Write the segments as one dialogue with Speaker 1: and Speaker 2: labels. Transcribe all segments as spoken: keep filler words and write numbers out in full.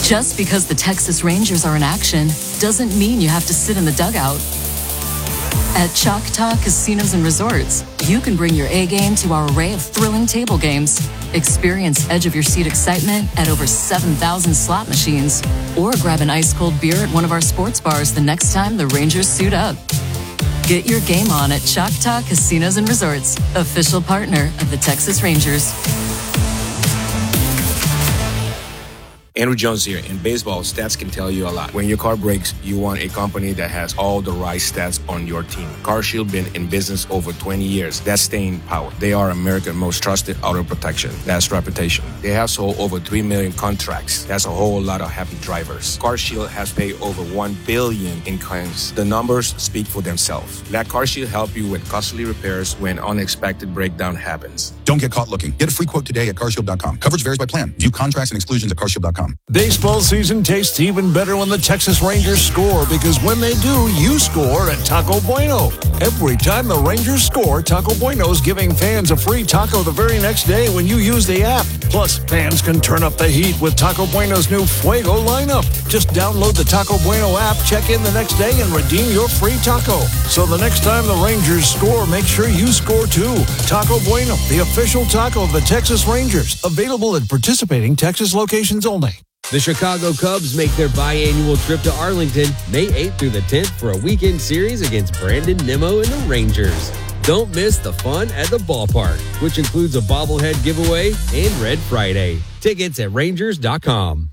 Speaker 1: Just because the Texas Rangers are in action doesn't mean you have to sit in the dugout. At Choctaw Casinos and Resorts, you can bring your A game to our array of thrilling table games. Experience edge-of-your-seat excitement at over seven thousand slot machines. Or grab an ice-cold beer at one of our sports bars the next time the Rangers suit up. Get your game on at Choctaw Casinos and Resorts, official partner of the Texas Rangers.
Speaker 2: Andrew Jones here. In baseball, stats can tell you a lot. When your car breaks, you want a company that has all the right stats on your team. CarShield been in business over twenty years. That's staying power. They are America's most trusted auto protection. That's reputation. They have sold over three million contracts. That's a whole lot of happy drivers. CarShield has paid over one billion dollars in claims. The numbers speak for themselves. Let CarShield help you with costly repairs when unexpected breakdown happens.
Speaker 3: Don't get caught looking. Get a free quote today at car shield dot com. Coverage varies by plan. View contracts and exclusions at car shield dot com.
Speaker 4: Baseball season tastes even better when the Texas Rangers score, because when they do, you score at Taco Bueno. Every time the Rangers score, Taco Bueno's giving fans a free taco the very next day when you use the app. Plus, fans can turn up the heat with Taco Bueno's new Fuego lineup. Just download the Taco Bueno app, check in the next day, and redeem your free taco. So the next time the Rangers score, make sure you score too. Taco Bueno, the official taco of the Texas Rangers. Available at participating Texas locations only.
Speaker 5: The Chicago Cubs make their biannual trip to Arlington May eighth through the tenth for a weekend series against Brandon Nimmo and the Rangers. Don't miss the fun at the ballpark, which includes a bobblehead giveaway and Red Friday. Tickets at rangers dot com.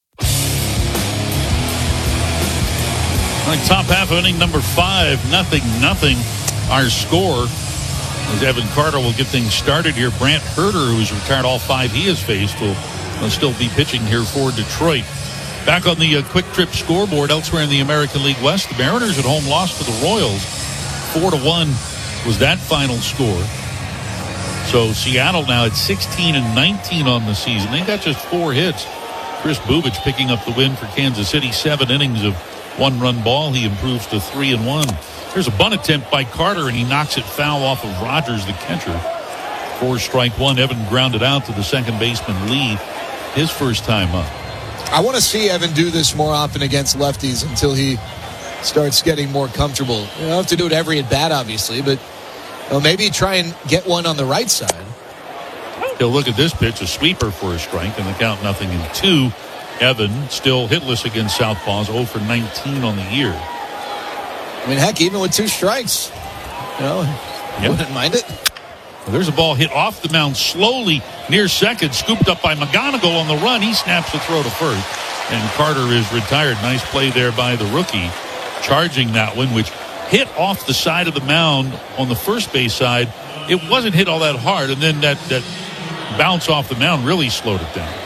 Speaker 6: Like top half of inning number five, nothing, nothing. Our score, as Evan Carter will get things started here. Brant Herter, who's retired all five he has faced, will will still be pitching here for Detroit. Back on the uh, Quick Trip scoreboard elsewhere in the American League West, the Mariners at home lost to the Royals. Four to one was that final score. So Seattle now at sixteen and nineteen on the season. They got just four hits. Chris Bubich picking up the win for Kansas City. Seven innings of one-run ball. He improves to three and one. Here's a bunt attempt by Carter, and he knocks it foul off of Rogers, the catcher. Four strike one. Evan grounded out to the second baseman Lee. His first time up.
Speaker 7: I want to see Evan do this more often against lefties until he starts getting more comfortable. You don't have to do it every at bat, obviously, but well, maybe try and get one on the right side.
Speaker 6: He'll look at this pitch, a sweeper for a strike, and the count nothing in two. Evan still hitless against Southpaws, zero for nineteen on the year.
Speaker 7: I mean, heck, even with two strikes, you know, yep. Wouldn't mind it.
Speaker 6: Well, there's a ball hit off the mound slowly near second, scooped up by McGonigal on the run. He snaps the throw to first, and Carter is retired. Nice play there by the rookie, charging that one, which hit off the side of the mound on the first base side. It wasn't hit all that hard, and then that, that bounce off the mound really slowed it down.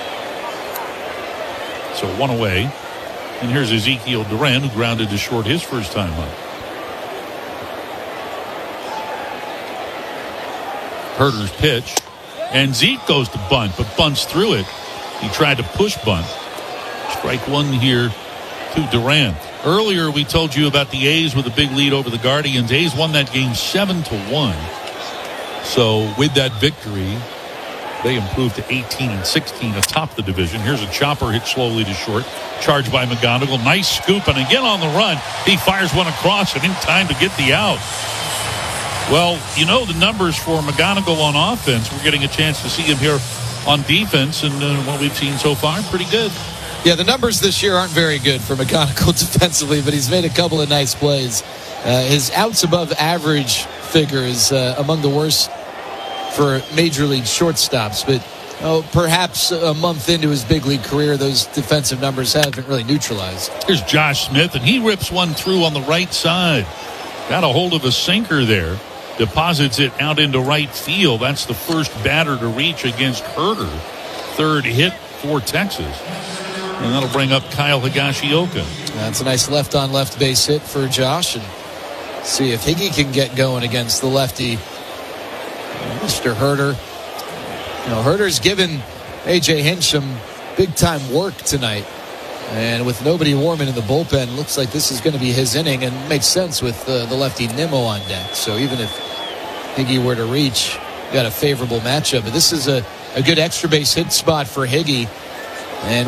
Speaker 6: So one away, and here's Ezekiel Duran, who grounded to short his first time up. Herter's pitch, and Zeke goes to bunt, but bunts through it. He tried to push bunt. Strike one here to Duran. Earlier we told you about the A's with a big lead over the Guardians. A's won that game seven to one. So with that victory, they improved to eighteen and sixteen atop the division. Here's a chopper hit slowly to short. Charged by McGonigal. Nice scoop, and again on the run. He fires one across and in time to get the out. Well, you know the numbers for McGonigal on offense. We're getting a chance to see him here on defense, and uh, what we've seen so far, pretty good.
Speaker 7: Yeah, the numbers this year aren't very good for McGonigal defensively, but he's made a couple of nice plays. Uh, his outs above average figure is uh, among the worst for major league shortstops, but oh, perhaps a month into his big league career, those defensive numbers haven't really neutralized.
Speaker 6: Here's Josh Smith, and he rips one through on the right side. Got a hold of a sinker there. Deposits it out into right field. That's the first batter to reach against Herter. Third hit for Texas. And that'll bring up Kyle Higashioka.
Speaker 7: That's a nice left-on-left base hit for Josh. And see if Higgy can get going against the lefty, Mister Herter. You know, Herter's given A J Hinch some big-time work tonight. And with nobody warming in the bullpen, looks like this is going to be his inning, and makes sense with uh, the lefty Nimmo on deck. So even if Higgy were to reach, got a favorable matchup. But this is a, a good extra base hit spot for Higgy. And